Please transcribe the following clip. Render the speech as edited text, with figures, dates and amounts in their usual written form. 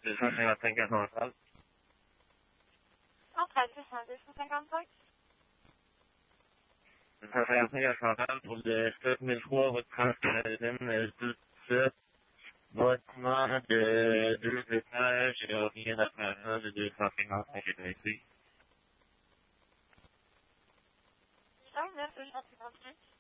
255 255. 255 pour le 7003, votre Trans-Canadienne, 17. Bâtiment de 2 étages, il n'y a rien à faire de 255 étages. 9, 255.